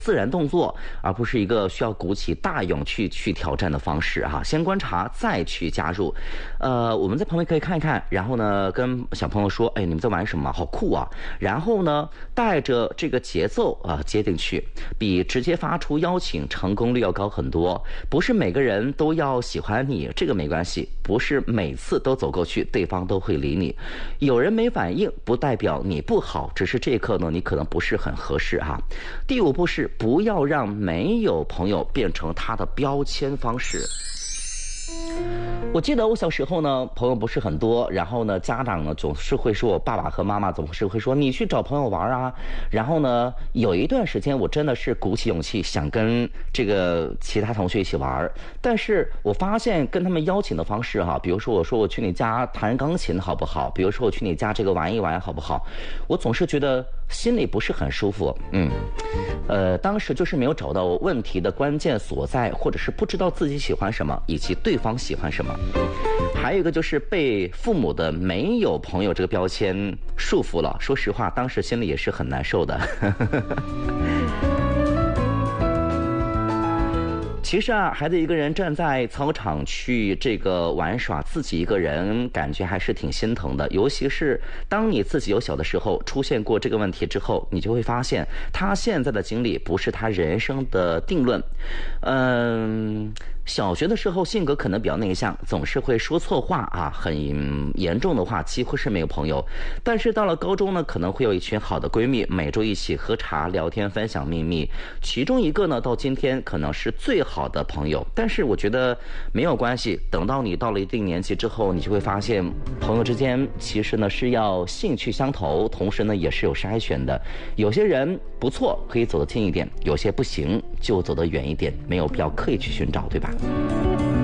自然动作，而不是一个需要鼓起大勇气去挑战的方式哈。先观察，再去加入。我们在旁边可以看一看，然后呢，跟小朋友说：“哎，你们在玩什么？好酷啊！”然后呢，带着这个节奏接进去，比直接发出邀请成功率要高很多。不是每个人都要喜欢你，这个没关系。不是每次都走过去，对方都会理你。有人没反应，不代表你不好，只是这一刻呢，你可能不是很合适哈。第5步是不要让没有朋友变成他的标签方式。我记得我小时候呢，朋友不是很多，然后呢，家长呢总是会说，我爸爸和妈妈总是会说，你去找朋友玩啊。然后呢，有一段时间我真的是鼓起勇气想跟这个其他同学一起玩，但是我发现跟他们邀请的方式哈，比如说我说我去你家弹钢琴好不好？比如说我去你家这个玩一玩好不好？我总是觉得心里不是很舒服。当时就是没有找到问题的关键所在，或者是不知道自己喜欢什么，以及对方喜欢什么。还有一个就是被父母的没有朋友这个标签束缚了，说实话当时心里也是很难受的。其实啊，孩子一个人站在操场去这个玩耍，自己一个人感觉还是挺心疼的。尤其是当你自己有小的时候出现过这个问题之后，你就会发现他现在的经历不是他人生的定论。小学的时候性格可能比较内向，总是会说错话啊，很严重的话几乎是没有朋友。但是到了高中呢，可能会有一群好的闺蜜，每周一起喝茶聊天分享秘密，其中一个呢到今天可能是最好的朋友。但是我觉得没有关系，等到你到了一定年纪之后，你就会发现朋友之间其实呢是要兴趣相投，同时呢也是有筛选的。有些人不错可以走得近一点，有些不行就走得远一点，没有必要刻意去寻找，对吧？